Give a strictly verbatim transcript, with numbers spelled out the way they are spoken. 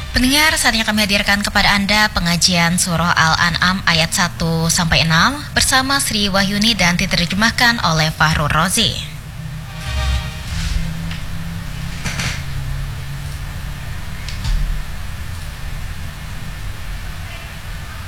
Pendengar, saatnya kami hadirkan kepada Anda pengajian Surah Al-An'am ayat satu sampai enam bersama Sri Wahyuni dan diterjemahkan oleh Fahrul Rozi.